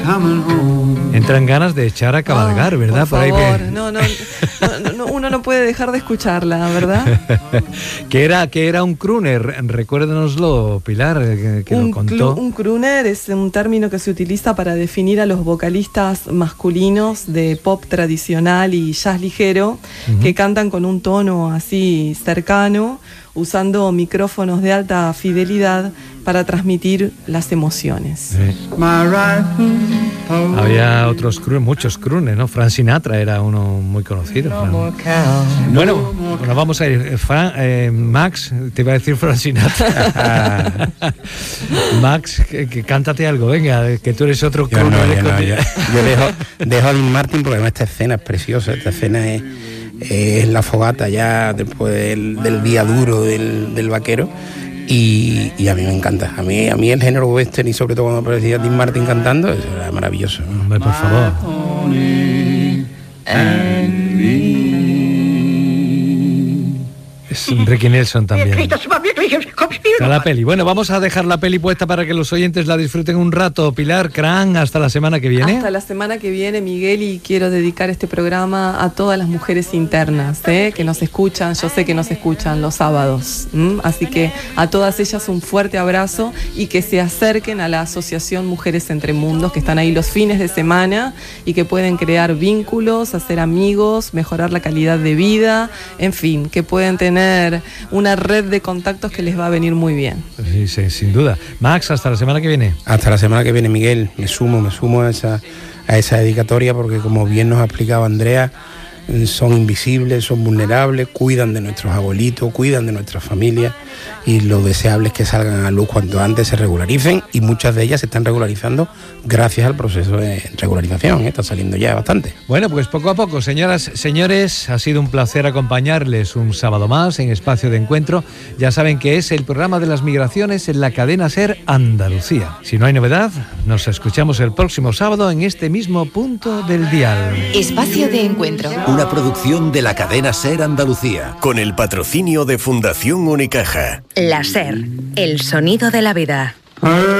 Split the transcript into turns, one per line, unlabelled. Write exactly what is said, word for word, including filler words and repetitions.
Entran ganas de echar a cabalgar, oh, ¿verdad?
Por, por favor,
ahí que...
no, no, no, no, uno no puede dejar de escucharla, ¿verdad?
¿Qué era, qué era un crooner? Recuérdanoslo, Pilar, que, que
un,
lo contó.
Un crooner es un término que se utiliza para definir a los vocalistas masculinos de pop tradicional y jazz ligero, uh-huh. que cantan con un tono así cercano, usando micrófonos de alta fidelidad para transmitir las emociones.
Sí. Había otros crooners, muchos crooners, ¿no? Frank Sinatra era uno muy conocido. Fran. Bueno, nos vamos a ir. Fran, eh, Max, te iba a decir Frank Sinatra. Max, que, que cántate algo, venga, que tú eres otro crooner.
Yo, no, yo, no, yo, yo dejo, dejo a Dean Martin porque además esta escena es preciosa, esta escena es... es la fogata ya después del, del día duro del, del vaquero y, y a mí me encanta, a mí, a mí el género western y sobre todo cuando aparecía Dean Martin cantando, eso era maravilloso, ¿no?
Hombre, por favor. Es Ricky Nelson también. Está la peli. Bueno, vamos a dejar la peli puesta para que los oyentes la disfruten un rato. Pilar, Cran, hasta la semana que viene.
Hasta la semana que viene, Miguel, y quiero dedicar este programa a todas las mujeres internas, ¿eh? que nos escuchan, yo sé que nos escuchan los sábados. ¿m? Así que a todas ellas un fuerte abrazo y que se acerquen a la Asociación Mujeres Entre Mundos, que están ahí los fines de semana y que pueden crear vínculos, hacer amigos, mejorar la calidad de vida, en fin, que pueden tener una red de contactos que les va a venir muy bien.
Sí, sí, sin duda. Max, hasta la semana que viene.
Hasta la semana que viene, Miguel. Me sumo, me sumo a esa, a esa dedicatoria porque, como bien nos ha explicado Andrea, son invisibles, son vulnerables, cuidan de nuestros abuelitos, cuidan de nuestras familias y lo deseable es que salgan a luz cuanto antes, se regularicen y muchas de ellas se están regularizando gracias al proceso de regularización, ¿eh? Está saliendo ya bastante.
Bueno, pues poco a poco, señoras, señores, ha sido un placer acompañarles un sábado más en Espacio de Encuentro. Ya saben que es el programa de las migraciones en la cadena SER Andalucía. Si no hay novedad, nos escuchamos el próximo sábado en este mismo punto del dial.
Espacio de Encuentro.
Una producción de la cadena SER Andalucía, con el patrocinio de Fundación Unicaja.
La SER, el sonido de la vida.